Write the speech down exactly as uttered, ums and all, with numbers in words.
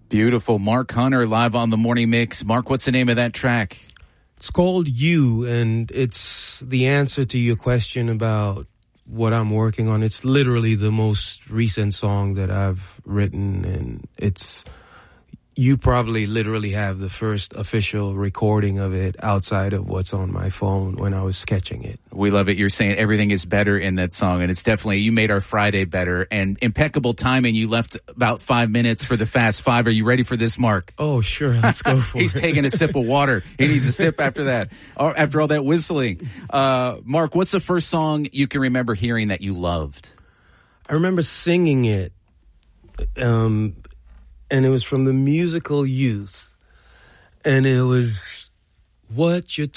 Beautiful. Mark Hunter live on the Morning Mix. Mark, what's the name of that track? It's called You, and it's the answer to your question about what I'm working on. It's literally the most recent song that I've written, and it's, you probably literally have the first official recording of it outside of what's on my phone when I was sketching it. We love it. You're saying everything is better in that song, and it's definitely, you made our Friday better, and impeccable timing. You left about five minutes for the Fast Five. Are you ready for this, Mark? Oh, sure. Let's go for He's it. He's taking a sip of water. He needs a sip after that, or after all that whistling. Uh, Mark, what's the first song you can remember hearing that you loved? I remember singing it, um, and it was from the musical Youth, and it was What You